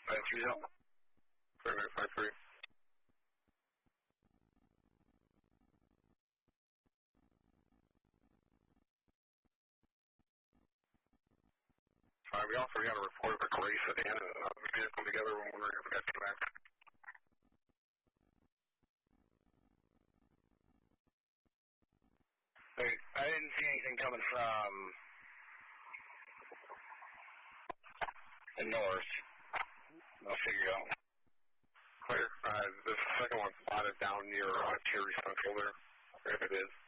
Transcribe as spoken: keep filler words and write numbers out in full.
nine three zero. three nine five three. Uh, we also got a report of a gray sedan and another vehicle together when we were able to get to that. Wait, I didn't see anything coming from the north. I'll figure it out. Clear. Uh, the second one spotted down near uh, Terry Central there, if it is.